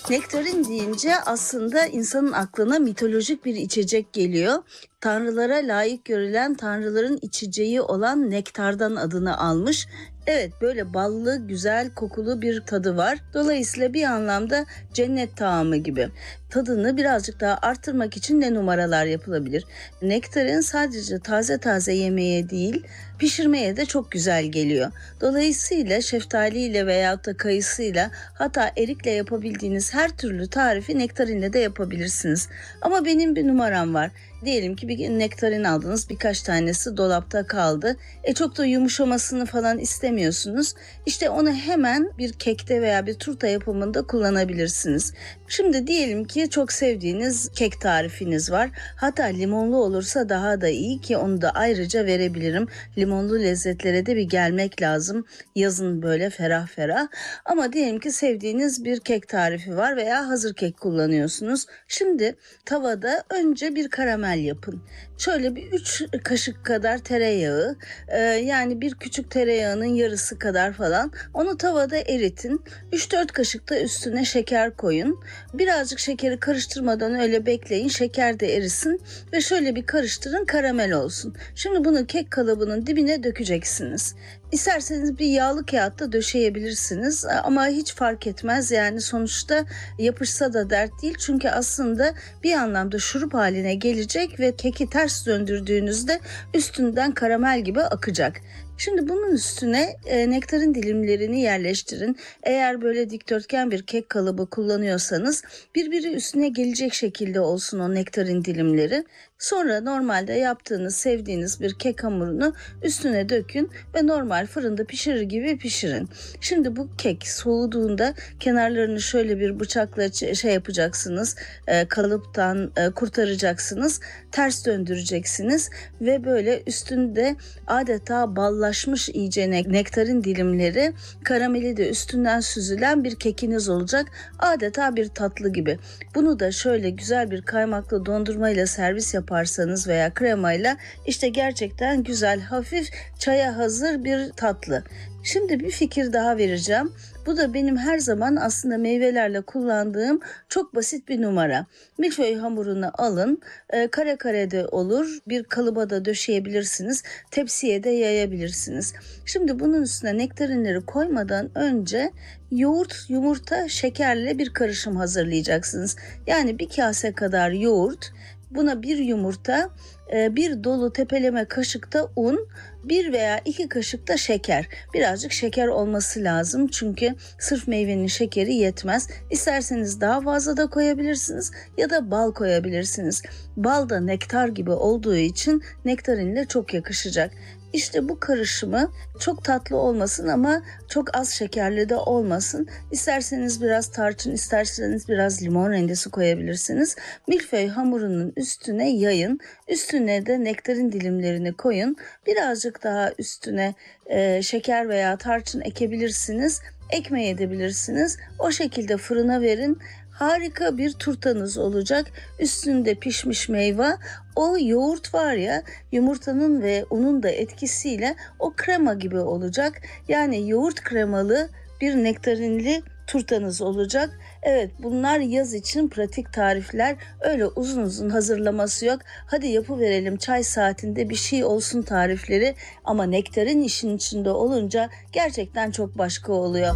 Nektarin deyince aslında insanın aklına mitolojik bir içecek geliyor. Tanrılara layık görülen, tanrıların içeceği olan nektardan adını almış. Evet, böyle ballı, güzel, kokulu bir tadı var. Dolayısıyla bir anlamda cennet taamı gibi. Tadını birazcık daha arttırmak için ne numaralar yapılabilir? Nektarin sadece taze taze yemeye değil, pişirmeye de çok güzel geliyor. Dolayısıyla şeftaliyle veyahut da kayısıyla, hatta erikle yapabildiğiniz her türlü tarifi nektarinle de yapabilirsiniz. Ama benim bir numaram var. Diyelim ki bir nektarin aldınız, birkaç tanesi dolapta kaldı. Çok da yumuşamasını falan istemiyorsunuz. İşte onu hemen bir kekte veya bir turta yapımında kullanabilirsiniz. Şimdi diyelim ki çok sevdiğiniz kek tarifiniz var. Hatta limonlu olursa daha da iyi, ki onu da ayrıca verebilirim. Limonlu lezzetlere de bir gelmek lazım. Yazın böyle ferah ferah. Ama diyelim ki sevdiğiniz bir kek tarifi var veya hazır kek kullanıyorsunuz. Şimdi tavada önce bir karamel yapın. Şöyle bir 3 kaşık kadar tereyağı, yani bir küçük tereyağının yarısı kadar falan, onu tavada eritin. 3-4 kaşık da üstüne şeker koyun. Birazcık şekeri karıştırmadan öyle bekleyin. Şeker de erisin ve şöyle bir karıştırın, karamel olsun. Şimdi bunu kek kalıbının dibine dökeceksiniz. İsterseniz bir yağlı kağıtta döşeyebilirsiniz ama hiç fark etmez, yani sonuçta yapışsa da dert değil, çünkü aslında bir anlamda şurup haline gelecek ve keki ters döndürdüğünüzde üstünden karamel gibi akacak. Şimdi bunun üstüne nektarin dilimlerini yerleştirin. Eğer böyle dikdörtgen bir kek kalıbı kullanıyorsanız birbiri üstüne gelecek şekilde olsun o nektarin dilimleri. Sonra normalde yaptığınız, sevdiğiniz bir kek hamurunu üstüne dökün ve normal fırında pişirir gibi pişirin. Şimdi bu kek soğuduğunda kenarlarını şöyle bir bıçakla yapacaksınız. Kalıptan kurtaracaksınız. Ters döndüreceksiniz ve böyle üstünde adeta ballaşmış iyice nektarin dilimleri, karameli de üstünden süzülen bir kekiniz olacak. Adeta bir tatlı gibi. Bunu da şöyle güzel bir kaymaklı dondurmayla servis yaparsanız veya kremayla, işte gerçekten güzel, hafif, çaya hazır bir tatlı. Şimdi bir fikir daha vereceğim. Bu da benim her zaman aslında meyvelerle kullandığım çok basit bir numara. Milföy hamurunu alın, kare kare de olur, bir kalıba da döşeyebilirsiniz, tepsiye de yayabilirsiniz. Şimdi bunun üstüne nektarinleri koymadan önce yoğurt, yumurta, şekerle bir karışım hazırlayacaksınız. Yani bir kase kadar yoğurt, buna bir yumurta, bir dolu tepeleme kaşıkta un, 1 veya 2 kaşık da şeker. Birazcık şeker olması lazım çünkü sırf meyvenin şekeri yetmez. İsterseniz daha fazla da koyabilirsiniz ya da bal koyabilirsiniz. Bal da nektar gibi olduğu için nektarinle çok yakışacak. İşte bu karışımı çok tatlı olmasın ama çok az şekerli de olmasın. İsterseniz biraz tarçın, isterseniz biraz limon rendesi koyabilirsiniz. Milföy hamurunun üstüne yayın. Üstüne de nektarin dilimlerini koyun. Birazcık daha üstüne şeker veya tarçın ekebilirsiniz. Ekmeyebilirsiniz. O şekilde fırına verin. Harika bir turtanız olacak. Üstünde pişmiş meyve, o yoğurt var ya, yumurtanın ve unun da etkisiyle o krema gibi olacak. Yani yoğurt kremalı bir nektarinli turtanız olacak. Evet, bunlar yaz için pratik tarifler. Öyle uzun uzun hazırlaması yok. Hadi yapıverelim çay saatinde bir şey olsun tarifleri. Ama nektarin işin içinde olunca gerçekten çok başka oluyor.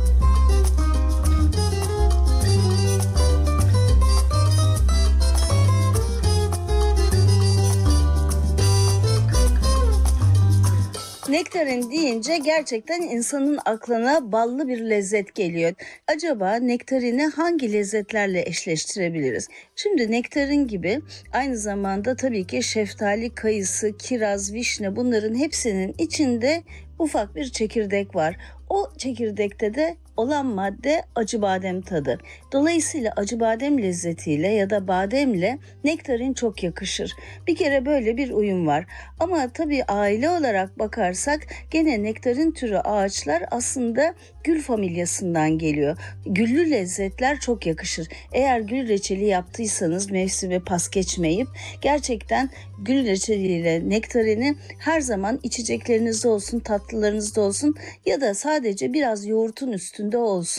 Nektarin deyince gerçekten insanın aklına ballı bir lezzet geliyor. Acaba nektarini hangi lezzetlerle eşleştirebiliriz? Şimdi nektarin gibi aynı zamanda tabii ki şeftali, kayısı, kiraz, vişne, bunların hepsinin içinde ufak bir çekirdek var. O çekirdekte de olan madde acı badem tadı. Dolayısıyla acı badem lezzetiyle ya da bademle nektarin çok yakışır. Bir kere böyle bir uyum var. Ama tabii aile olarak bakarsak gene nektarin türü ağaçlar aslında gül familyasından geliyor. Güllü lezzetler çok yakışır. Eğer gül reçeli yaptıysanız mevsimi pas geçmeyip gerçekten gül reçeliyle nektarini her zaman içeceklerinizde olsun, tatlılarınızda olsun ya da sadece biraz yoğurtun üstünde olsun.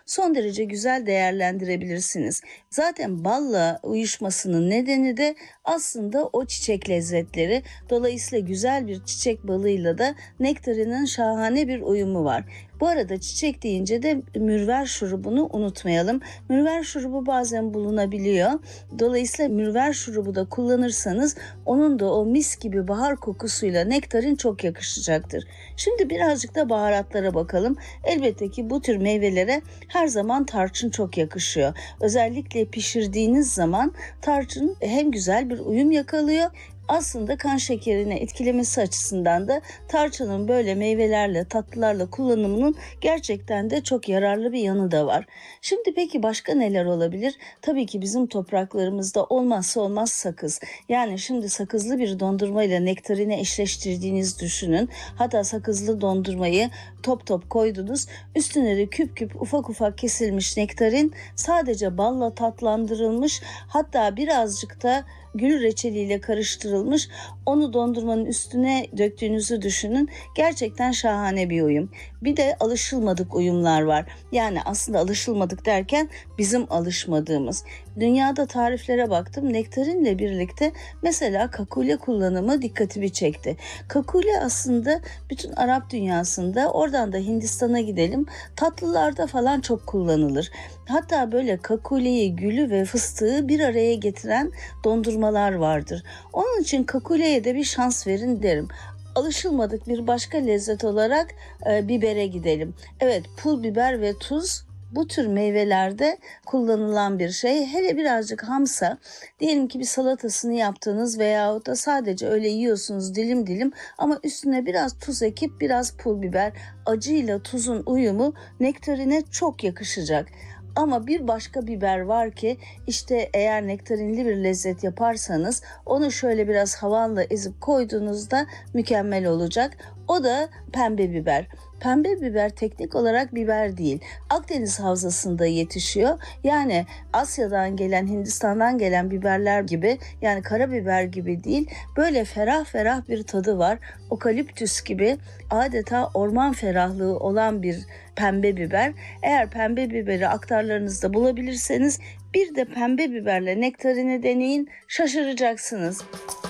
son derece güzel değerlendirebilirsiniz. Zaten balla uyuşmasının nedeni de aslında o çiçek lezzetleri. Dolayısıyla güzel bir çiçek balıyla da nektarının şahane bir uyumu var. Bu arada çiçek deyince de mürver şurubunu unutmayalım. Mürver şurubu bazen bulunabiliyor. Dolayısıyla mürver şurubu da kullanırsanız onun da o mis gibi bahar kokusuyla nektarin çok yakışacaktır. Şimdi birazcık da baharatlara bakalım. Elbette ki bu tür meyvelere her zaman tarçın çok yakışıyor. Özellikle pişirdiğiniz zaman tarçın hem güzel bir uyum yakalıyor, aslında kan şekerini etkilemesi açısından da tarçının böyle meyvelerle, tatlılarla kullanımının gerçekten de çok yararlı bir yanı da var. Şimdi peki başka neler olabilir? Tabii ki bizim topraklarımızda olmazsa olmaz sakız. Yani şimdi sakızlı bir dondurma ile nektarini eşleştirdiğiniz düşünün. Hatta sakızlı dondurmayı top top koydunuz. Üstüne de küp küp ufak ufak kesilmiş nektarin sadece balla tatlandırılmış, hatta birazcık da gül reçeliyle karıştırılmış, onu dondurmanın üstüne döktüğünüzü düşünün. Gerçekten şahane bir uyum. Bir de alışılmadık uyumlar var. Yani aslında alışılmadık derken bizim alışmadığımız. Dünyada tariflere baktım. Nektarinle birlikte mesela kakule kullanımı dikkatimi çekti. Kakule aslında bütün Arap dünyasında, oradan da Hindistan'a gidelim, tatlılarda falan çok kullanılır. Hatta böyle kakuleyi, gülü ve fıstığı bir araya getiren dondurmalar vardır. Onun için kakuleye de bir şans verin derim. Alışılmadık bir başka lezzet olarak bibere gidelim. Evet, pul biber ve tuz bu tür meyvelerde kullanılan bir şey. Hele birazcık hamsa, diyelim ki bir salatasını yaptınız veyahut da sadece öyle yiyorsunuz dilim dilim ama üstüne biraz tuz ekip biraz pul biber, acıyla tuzun uyumu nektarine çok yakışacak. Ama bir başka biber var ki işte eğer nektarinli bir lezzet yaparsanız onu şöyle biraz havanla ezip koyduğunuzda mükemmel olacak. O da pembe biber. Pembe biber teknik olarak biber değil. Akdeniz havzasında yetişiyor. Yani Asya'dan gelen, Hindistan'dan gelen biberler gibi, yani karabiber gibi değil. Böyle ferah ferah bir tadı var. Okaliptüs gibi adeta orman ferahlığı olan bir pembe biber. Eğer pembe biberi aktarlarınızda bulabilirseniz bir de pembe biberle nektarini deneyin, şaşıracaksınız.